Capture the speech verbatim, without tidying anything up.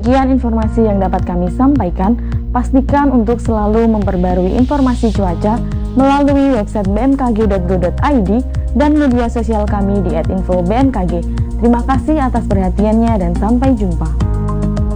Sekian informasi yang dapat kami sampaikan. Pastikan untuk selalu memperbarui informasi cuaca melalui website b m k g dot go dot i d dan media sosial kami di et info b m k g. Terima kasih atas perhatiannya dan sampai jumpa.